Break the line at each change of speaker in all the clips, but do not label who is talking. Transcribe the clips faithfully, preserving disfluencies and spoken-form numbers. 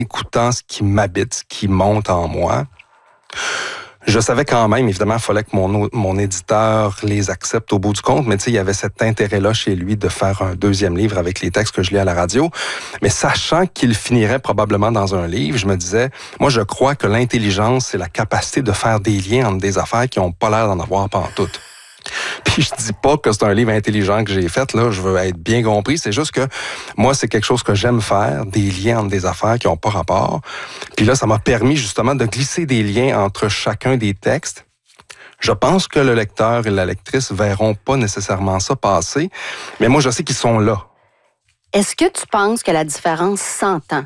écoutant ce qui m'habite, ce qui monte en moi, je savais quand même, évidemment, il fallait que mon, mon éditeur les accepte au bout du compte, mais tu sais, il y avait cet intérêt-là chez lui de faire un deuxième livre avec les textes que je lis à la radio. Mais sachant qu'il finirait probablement dans un livre, je me disais, moi, je crois que l'intelligence, c'est la capacité de faire des liens entre des affaires qui n'ont pas l'air d'en avoir pantoute. Puis je dis pas que c'est un livre intelligent que j'ai fait, là, je veux être bien compris, c'est juste que moi, c'est quelque chose que j'aime faire, des liens entre des affaires qui n'ont pas rapport. Puis là, ça m'a permis justement de glisser des liens entre chacun des textes. Je pense que le lecteur et la lectrice verront pas nécessairement ça passer, mais moi, je sais qu'ils sont là.
Est-ce que tu penses que la différence s'entend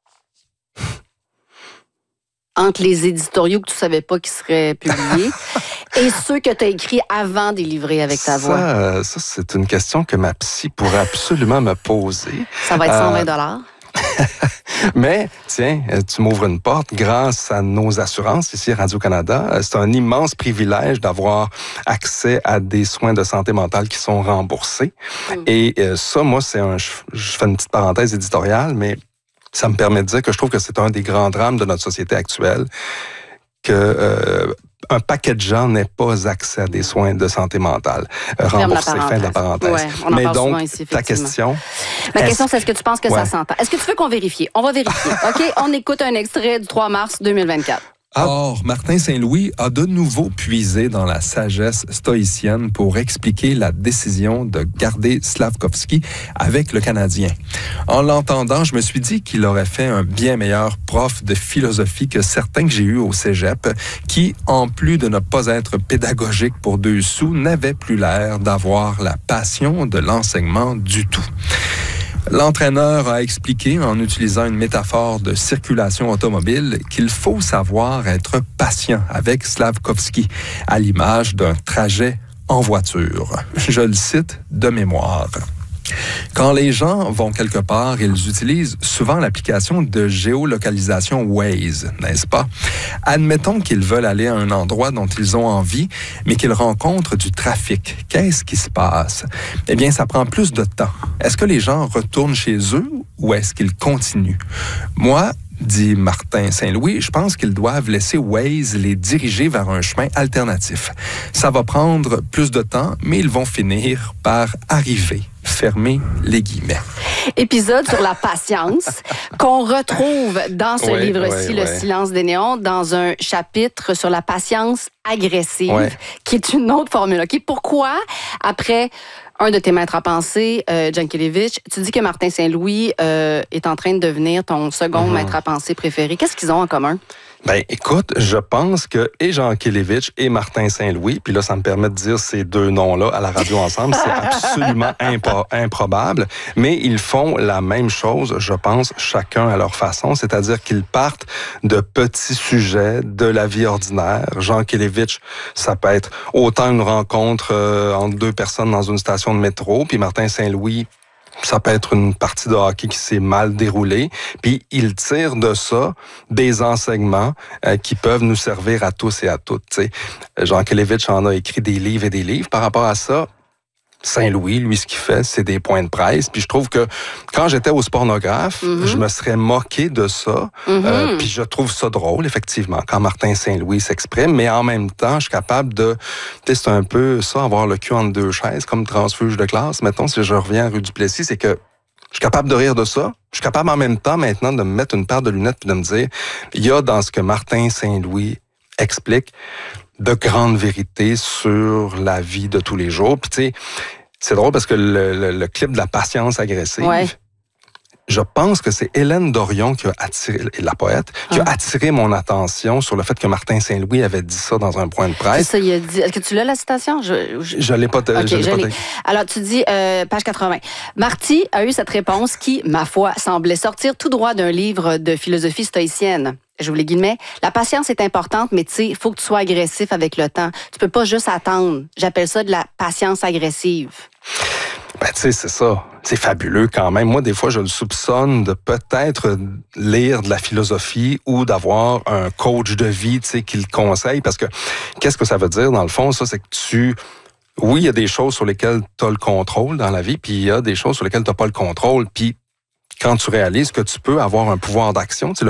entre les éditoriaux que tu savais pas qui seraient publiés et ceux que tu as écrits avant de les livrer avec ta voix?
Ça, ça, c'est une question que ma psy pourrait absolument me poser.
Ça va être cent vingt dollars.
Euh... Mais, tiens, tu m'ouvres une porte. Grâce à nos assurances ici à Radio-Canada, c'est un immense privilège d'avoir accès à des soins de santé mentale qui sont remboursés. Mm. Et euh, ça, moi, c'est un... Je, je fais une petite parenthèse éditoriale, mais ça me permet de dire que je trouve que c'est un des grands drames de notre société actuelle, que euh, un paquet de gens n'aient pas accès à des soins de santé mentale. Euh, remboursés, fin de la parenthèse.
Ouais, on en
Mais
parle
donc,
souvent ici,
ta question...
Ma question, c'est est-ce que tu penses que
ouais.
ça s'entend? Est-ce que tu veux qu'on vérifie? On va vérifier. OK? On écoute un extrait du trois mars deux mille vingt-quatre.
Or, Martin Saint-Louis a de nouveau puisé dans la sagesse stoïcienne pour expliquer la décision de garder Slavkovski avec le Canadien. En l'entendant, je me suis dit qu'il aurait fait un bien meilleur prof de philosophie que certains que j'ai eus au cégep, qui, en plus de ne pas être pédagogique pour deux sous, n'avaient plus l'air d'avoir la passion de l'enseignement du tout. L'entraîneur a expliqué, en utilisant une métaphore de circulation automobile, qu'il faut savoir être patient avec Slavkovski, à l'image d'un trajet en voiture. Je le cite de mémoire. Quand les gens vont quelque part, ils utilisent souvent l'application de géolocalisation Waze, n'est-ce pas? Admettons qu'ils veulent aller à un endroit dont ils ont envie, mais qu'ils rencontrent du trafic. Qu'est-ce qui se passe? Eh bien, ça prend plus de temps. Est-ce que les gens retournent chez eux ou est-ce qu'ils continuent? Moi, dit Martin Saint-Louis, je pense qu'ils doivent laisser Waze les diriger vers un chemin alternatif. Ça va prendre plus de temps, mais ils vont finir par arriver. Fermez les guillemets.
Épisode sur la patience qu'on retrouve dans ce
oui,
livre-ci,
oui,
Le
oui.
silence des néons, dans un chapitre sur la patience agressive,
oui.
qui est une autre formule. Okay? Pourquoi, après un de tes maîtres à penser, euh, Jankélévitch, tu dis que Martin Saint-Louis euh, est en train de devenir ton second mm-hmm. maître à penser préféré. Qu'est-ce qu'ils ont en commun?
Ben, écoute, je pense que et Jankélévitch et Martin Saint-Louis, puis là, ça me permet de dire ces deux noms-là à la radio ensemble, c'est absolument impro- improbable, mais ils font la même chose, je pense, chacun à leur façon, c'est-à-dire qu'ils partent de petits sujets de la vie ordinaire. Jankélévitch, ça peut être autant une rencontre euh, entre deux personnes dans une station de métro, puis Martin Saint-Louis, ça peut être une partie de hockey qui s'est mal déroulée. Puis, il tire de ça des enseignements euh, qui peuvent nous servir à tous et à toutes. T'sais. Jankélévitch en a écrit des livres et des livres par rapport à ça. Saint-Louis, lui, ce qu'il fait, c'est des points de presse. Puis je trouve que quand j'étais au Spornographe, mm-hmm. je me serais moqué de ça. Mm-hmm. Euh, puis je trouve ça drôle, effectivement, quand Martin Saint-Louis s'exprime. Mais en même temps, je suis capable de... Tu sais, c'est un peu ça, avoir le cul entre deux chaises, comme transfuge de classe. Mettons, si je reviens à Rue Duplessis, c'est que je suis capable de rire de ça. Je suis capable en même temps, maintenant, de me mettre une paire de lunettes et de me dire, il y a dans ce que Martin Saint-Louis explique de grandes vérités sur la vie de tous les jours. Puis tu sais, c'est drôle parce que le, le, le clip de la patience agressive,
ouais.
je pense que c'est Hélène Dorion qui a attiré, la poète, qui ah. a attiré mon attention sur le fait que Martin Saint-Louis avait dit ça dans un point de presse.
C'est ça, il a dit. Est-ce que tu l'as, la citation? Je, je...
je l'ai pas. Te,
okay,
je l'ai
je
pas
l'ai.
te...
Alors, tu dis, euh, page quatre-vingts. Marty a eu cette réponse qui, ma foi, semblait sortir tout droit d'un livre de philosophie stoïcienne. Je vous les guillemets. La patience est importante, mais tu sais, il faut que tu sois agressif avec le temps. Tu peux pas juste attendre. J'appelle ça de la patience agressive.
Ben, tu sais, c'est ça. C'est fabuleux quand même. Moi, des fois, je le soupçonne de peut-être lire de la philosophie ou d'avoir un coach de vie, tu sais, qui le conseille. Parce que, qu'est-ce que ça veut dire, dans le fond? Ça, c'est que tu... Oui, il y a des choses sur lesquelles tu as le contrôle dans la vie, puis il y a des choses sur lesquelles tu n'as pas le contrôle. Puis, quand tu réalises que tu peux avoir un pouvoir d'action, tu sais,